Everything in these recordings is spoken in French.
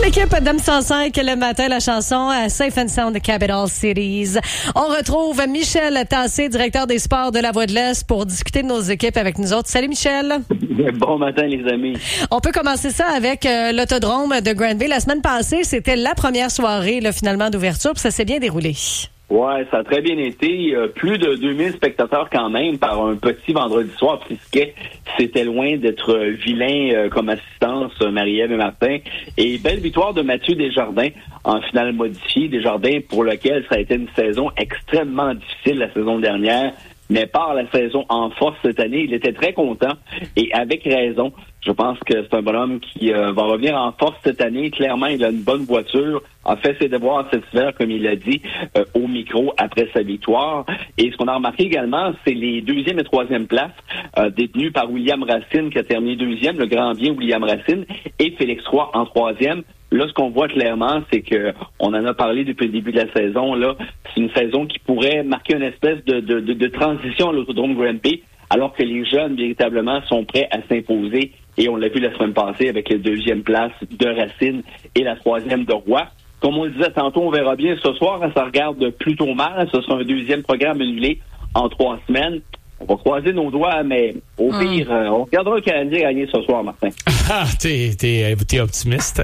L'équipe d'M105 le matin, la chanson Safe and Sound de Capital Cities. On retrouve Michel Tassé, directeur des sports de La Voix de l'Est, pour discuter de nos équipes avec nous autres. Salut Michel. Bon matin les amis. On peut commencer ça avec l'autodrome de Granby. La semaine passée, c'était la première soirée là, finalement d'ouverture, puis ça s'est bien déroulé. Ouais, ça a très bien été. Plus de 2000 spectateurs quand même par un petit vendredi soir Prisquet. C'était loin d'être vilain comme assistance, Marie-Ève et Martin. Et belle victoire de Mathieu Desjardins en finale modifiée. Desjardins pour lequel ça a été une saison extrêmement difficile la saison dernière. Mais par la saison en force cette année, il était très content et avec raison. Je pense que c'est un bonhomme qui va revenir en force cette année. Clairement, il a une bonne voiture, a fait ses devoirs cet hiver, comme il l'a dit, au micro après sa victoire. Et ce qu'on a remarqué également, c'est les deuxième et troisième places détenues par William Racine, qui a terminé deuxième, le grand bien William Racine, et Félix Roy en troisième. Là, ce qu'on voit clairement, c'est que on en a parlé depuis le début de la saison. Là, c'est une saison qui pourrait marquer une espèce de transition à l'autodrome Granby, alors que les jeunes, véritablement, sont prêts à s'imposer. Et on l'a vu la semaine passée avec la deuxième place de Racine et la troisième de Roy. Comme on le disait tantôt, on verra bien ce soir. Ça regarde plutôt mal. Ce sera un deuxième programme annulé en 3 semaines. On va croiser nos doigts, mais au pire, on regardera le Canadien gagner ce soir, Martin. Ah, t'es optimiste.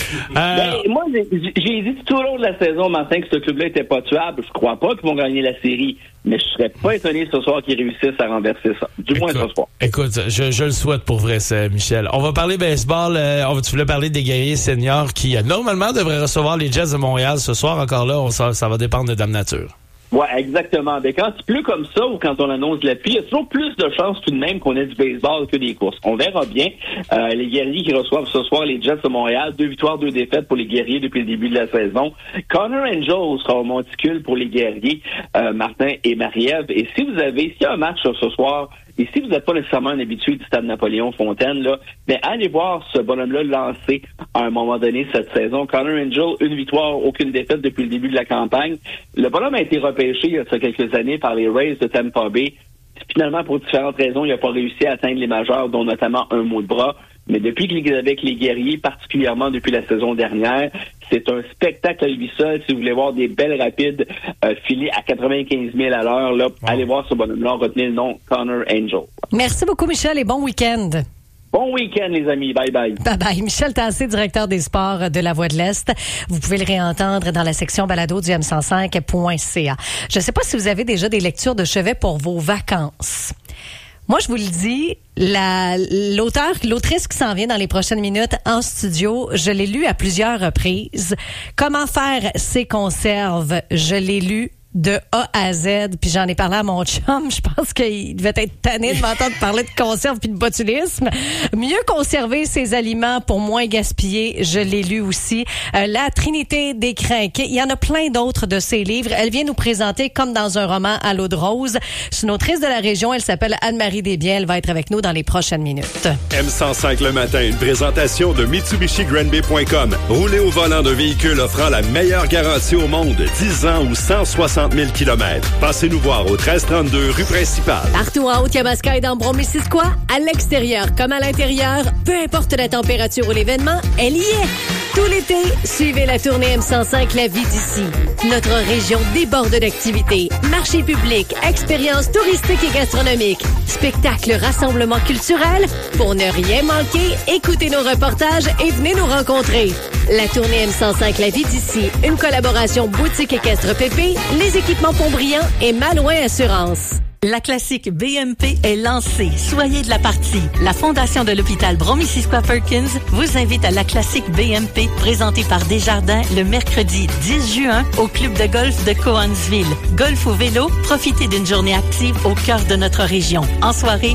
Moi, j'ai dit tout au long de la saison, Martin, que ce club-là était pas tuable. Je crois pas qu'ils vont gagner la série, mais je serais pas étonné ce soir qu'ils réussissent à renverser ça. Du moins ce soir. Écoute, je le souhaite pour vrai, Michel. On va parler baseball. Tu voulais parler des guerriers seniors qui, normalement, devraient recevoir les Jets de Montréal ce soir. Encore là, ça va dépendre de Dame Nature. Ouais, exactement. Mais quand il pleut comme ça ou quand on annonce la pluie, il y a toujours plus de chances tout de même qu'on ait du baseball que des courses. On verra bien. Les guerriers qui reçoivent ce soir les Jets de Montréal, 2 victoires, 2 défaites pour les guerriers depuis le début de la saison. Connor Angel sera au monticule pour les guerriers, Martin et Marie-Ève. Et s'il y a un match ce soir, et si vous n'êtes pas nécessairement un habitué du stade Napoléon-Fontaine, là, ben allez voir ce bonhomme-là lancer à un moment donné cette saison. Connor Angel, 1 victoire, aucune défaite depuis le début de la campagne. Le bonhomme a été repêché il y a quelques années par les Rays de Tampa Bay. Finalement, pour différentes raisons, il n'a pas réussi à atteindre les majeurs, dont notamment un mot de bras. Mais depuis qu'il est avec les guerriers, particulièrement depuis la saison dernière, c'est un spectacle à lui seul. Si vous voulez voir des belles rapides filer à 95 000 à l'heure, là, allez voir ce bonhomme-là. Retenez le nom Connor Angel. Merci beaucoup, Michel, et bon week-end. Bon week-end, les amis. Bye-bye. Bye-bye. Michel Tassé, directeur des sports de La Voix de l'Est. Vous pouvez le réentendre dans la section balado du m105.ca. Je ne sais pas si vous avez déjà des lectures de chevet pour vos vacances. Moi, je vous le dis, l'autrice qui s'en vient dans les prochaines minutes en studio, je l'ai lu à plusieurs reprises. Comment faire ses conserves, je l'ai lu de A à Z, puis j'en ai parlé à mon chum. Je pense qu'il devait être tanné de m'entendre parler de conserve puis de botulisme. Mieux conserver ses aliments pour moins gaspiller, je l'ai lu aussi. La Trinité des crinqués. Il y en a plein d'autres de ses livres. Elle vient nous présenter comme dans un roman à l'eau de rose. C'est une autrice de la région. Elle s'appelle Anne-Marie Desbiens. Elle va être avec nous dans les prochaines minutes. M105 le matin, une présentation de MitsubishiGranby.com. Roulez au volant d'un véhicule offrant la meilleure garantie au monde. 10 ans ou 160 000 km. Passez nous voir au 1332 rue principale. Partout en Haute-Yamaska et dans Brome-Missisquoi, à l'extérieur comme à l'intérieur, peu importe la température ou l'événement, elle y est. Tout l'été, suivez la tournée M105 La Vie d'ici. Notre région déborde d'activités. Marchés publics, expériences touristiques et gastronomiques, spectacles, rassemblements culturels. Pour ne rien manquer, écoutez nos reportages et venez nous rencontrer. La tournée M105 La Vie d'ici, une collaboration Boutique Équestre Pépé, les équipements Pontbriand et Malouin Assurance. La classique BMP est lancée. Soyez de la partie. La Fondation de l'hôpital Brome-Missisquoi-Perkins vous invite à la classique BMP présentée par Desjardins le mercredi 10 juin au club de golf de Cowansville. Golf ou vélo, profitez d'une journée active au cœur de notre région. En soirée,